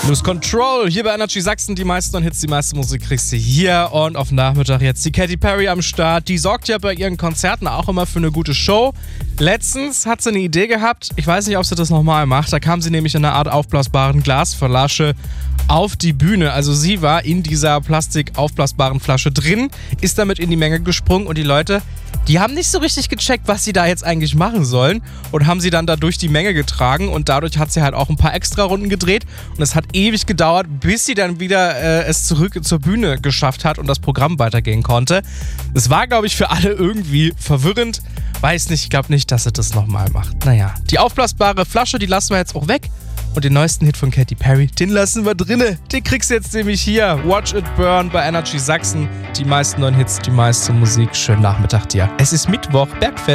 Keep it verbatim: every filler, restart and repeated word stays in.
Lose Control, hier bei Energy Sachsen, die meisten Hits, die meiste Musik kriegst du hier und auf Nachmittag jetzt die Katy Perry am Start. Die sorgt ja bei ihren Konzerten auch immer für eine gute Show. Letztens hat sie eine Idee gehabt, ich weiß nicht, ob sie das nochmal macht, da kam sie nämlich in einer Art aufblasbaren Glasflasche auf die Bühne. Also sie war in dieser plastikaufblasbaren Flasche drin, ist damit in die Menge gesprungen und die Leute, die haben nicht so richtig gecheckt, was sie da jetzt eigentlich machen sollen und haben sie dann da durch die Menge getragen und dadurch hat sie halt auch ein paar Extra-Runden gedreht und es hat ewig gedauert, bis sie dann wieder äh, es zurück zur Bühne geschafft hat und das Programm weitergehen konnte. Es war, glaube ich, für alle irgendwie verwirrend. Weiß nicht, ich glaube nicht, dass sie das nochmal macht. Naja, die aufblasbare Flasche, die lassen wir jetzt auch weg. Und den neuesten Hit von Katy Perry, den lassen wir drinne. Den kriegst du jetzt nämlich hier. Watch It Burn bei Energy Sachsen. Die meisten neuen Hits, die meiste Musik. Schönen Nachmittag dir. Es ist Mittwoch, Bergfest.